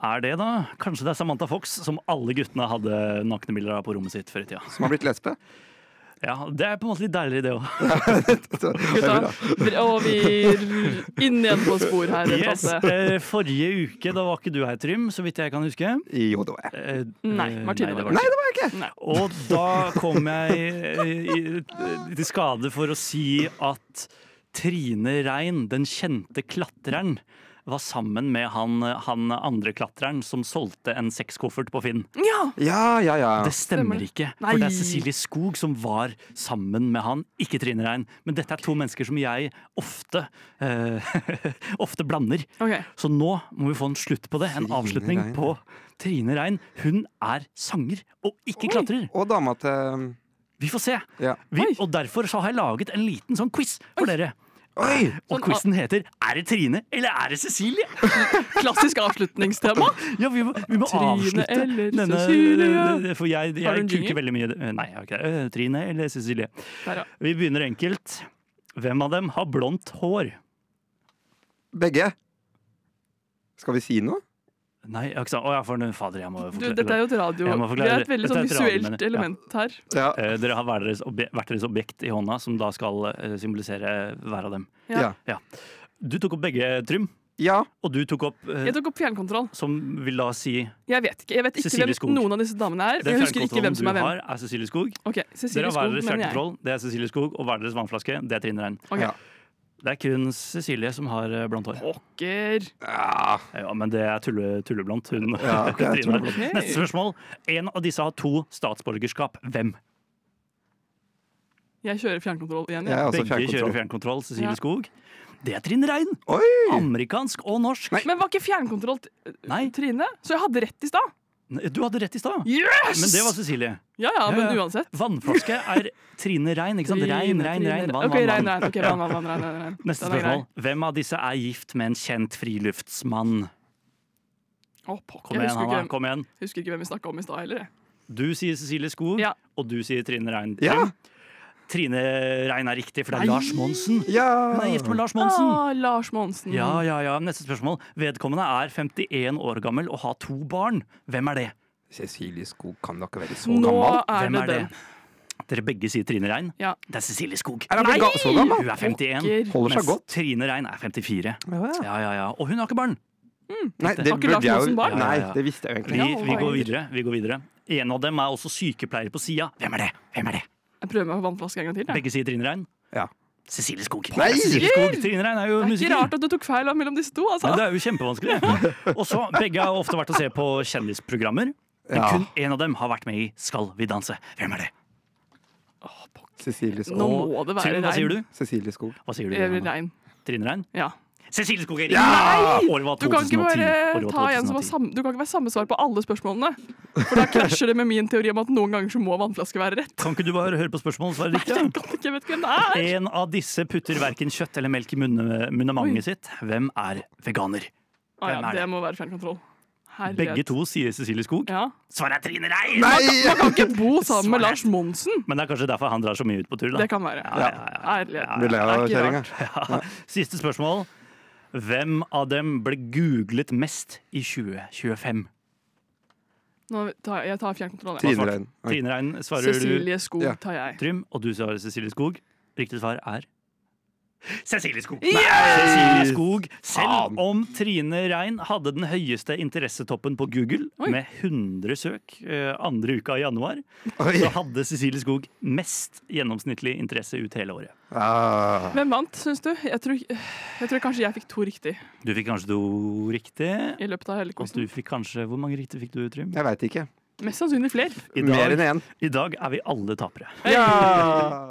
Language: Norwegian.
er det, da? Kanskje det er Samantha Fox, som alle guttene hadde naknebilder av på rommet sitt før i tida. Som har blitt lesbe. Ja, det er på en måte litt deiligere, det òg. Og vi er inn igjen på spor her. Yes. Forrige uke, da var ikke du her, Trym, så vidt jeg kan huske. Jo, det var jeg. Nei, Martine var Nei, det var jeg ikke. Nei. Og da kom jeg til skade for å si at Trine Rein, den kjente klatreren, var sammen med han andre klatreren som solgte en sexkoffert på Finn. Ja. Det stemmer ikke, Nei. for det er Cecilie Skog som var sammen med han, ikke Trine Rein. Men dette er to mennesker som jeg ofte blander. Ok. Så nå må vi få en slutt på det, en Trine avslutning Rein. på Trine Rein. Hun er sanger, og ikke klatrer. Og dama til Vi får se. Ja. Og derfor så har jeg laget en liten sånn quiz for dere. Oi! Og quizen heter Er det Trine eller er det Cecilie? Klassisk avslutningstema. Ja, vi må Trine avslutte eller denne Cecilie? For jeg Har du en kuker jingle? veldig mye. Nei, jeg har ikke det. Trine eller Cecilie. Der, ja. Vi begynner enkelt. Hvem av dem har blondt hår? Begge. Skal vi si noe? Nei, jeg har ikke sagt. Å ja, for fader, jeg må Du, forklare. dette er jo et radio. Jeg må Det forklare. er et veldig Dette sånn er et radio, visuelt mener jeg. element her. Ja. Dere har hvert deres objekt i hånda, som da skal symbolisere hver av dem. Ja. Ja. Du tok opp begge, Trym, Ja. og du tok opp Jeg tok opp fjernkontroll. som vil da si Jeg vet ikke Cecilie hvem Skog. noen av disse damene er. den Jeg husker ikke hvem som er fjernkontrollen du hvem. har, er Cecilie Skog. Ok, Dere Cecilie har hver Skog, deres mener jeg. fjernkontroll, det er Cecilie Skog, og hver deres vannflaske, det er Trine Rein. Ok. Ja. Det er kun Cecilie som har blondt hår. Pokker. Ja. Ja, men det er tulleblondt. Hun Ja, det er Trine. tulleblondt. Neste spørsmål. En av disse har 2 statsborgerskap. Hvem? Jeg kjører fjernkontroll igjen. Jeg Ja. er også Begge kjører fjernkontroll. fjernkontroll. Cecilie Ja. Skog. Det er Trine Rein. Oi! Amerikansk og norsk. Nei. Men var ikke fjernkontroll Nei. Trine? Så jeg hadde rett i stad. Du hadde rett i stad. Yes! Men det var Cecilie. Ja, Ja, men ja. uansett. Vannflaske er Trine Rein, ikke sant? Rein, vann, Ok, vann, rein, vann. rein. Ok, vann, rein. Neste Den er grei. spørsmål. Hvem av disse er gift med en kjent friluftsmann? Å, pokker. Kom Jeg igjen, husker Hanna. ikke, Kom igjen. husker ikke hvem vi snakket om i stad heller. Jeg. Du sier Cecilie Skog, Ja. og du sier Trine Rein. Ja. Trine Rein er riktig, for det er Nei. Lars Monsen. Ja. Hun er gift med Lars Monsen. Lars Monsen. Ja. Neste spørsmål. Vedkommende er 51 år gammel og har 2 barn. Hvem er det? Cecilie Skog kan da ikke være så Nå gammel. er Hvem det er den. det? Dere begge sier Trine Rein. Ja. Det er Cecilie Skog. Er han blitt så gammel? Hun er 51. Pokker. Holder seg Mens godt. Trine Rein er 54. Ja. Ja. Og hun har ikke barn. Nei, det Har ikke burde Lars jeg Monsen jo barn? Nei, Ja. det visste jeg jo Vi, egentlig. vi går videre. En av dem er også sykepleier på sida. Hvem er det? Jeg prøver meg på vannflaske en gang til. jeg. Begge sier Trine Rein. Ja. Cecilie Skog. Nei! Cecilie Skog. Trine Rein er jo Det er ikke musiker. rart at du tok feil av mellom disse to. Men altså. det er jo kjempevanskelig. Og så, begge har ofte vært å se på kjendisprogrammer. Men Ja. kun en av dem har vært med i Skal vi danse. Hvem er det? Cecilie Skog. Nå må det være Trym, hva sier du? Cecilie Skog. Hva sier du? Hanna? Rein. Trine Rein? Ja. Cecilie Skog er riktig! Ja! Året var Du kan ikke 2010. bare Året var ta en som har 2010. samme, du kan ikke være samme svar på alle spørsmålene. For da krasjer det med min teori om at noen ganger så må vannflaske være rett. Kan ikke du bare høre på spørsmålet og svare Jeg riktig? kan ikke, jeg vet ikke hvem det er. En av disse putter verken kjøtt eller melk i munnemanget sitt. Hvem er veganer? Ah, ja, Hvem er det det? må være fjernkontroll. Herlighet. Begge to sier Cecilie Skog. Ja. Svaret er Trine Rein! Nei! Man kan ikke bo sammen med Svaret. Lars Monsen. Men det er kanskje derfor han drar så mye ut på tur. da. Det kan være. Ja. Herlighet. Blir lei av Det er ikke kjerringa. rart. Siste spørsmål. Hvem av dem ble googlet mest i 2025? Jeg tar fjernkontroll. jeg. Trine Rein. Oi. Trine Rein svarer Cecilie Skog Ja. tar jeg. du Trym, og du svarer Cecilie Skog. Riktig svar er Cecilie Skog. Yes! Cecilie Skog. Selv Faen. om Trine Rein hadde den høyeste interessetoppen på Google, Oi. med 100 søk andre uka i januar, Oi. så hadde Cecilie Skog mest gjennomsnittlig interesse ut hele året. Ah. Hvem vant, syns du? Jeg tror kanskje jeg fikk 2 riktig Du fikk kanskje 2 riktig. i løpet av hele Og du quizen. fikk kanskje, hvor mange riktig fikk du, Trym? Jeg veit ikke. Mest sannsynlig flere. I Mer dag, enn én. I dag er vi alle tapere. Ja!